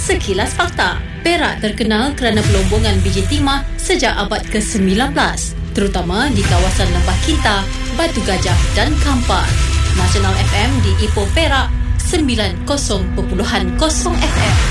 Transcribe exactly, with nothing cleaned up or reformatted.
Sekilas Fakta. Perak terkenal kerana pelombongan biji timah sejak abad ke sembilan belas, terutama di kawasan Lembah Kinta, Batu Gajah dan Kampar. Nasional F M di Ipoh Perak sembilan puluh kosong F M.